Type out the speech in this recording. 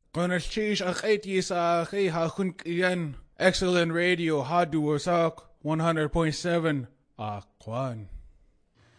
Konalchish aketi sa akay hakun kiyan. Excellent radio hadu wasak 100.7 Akwan.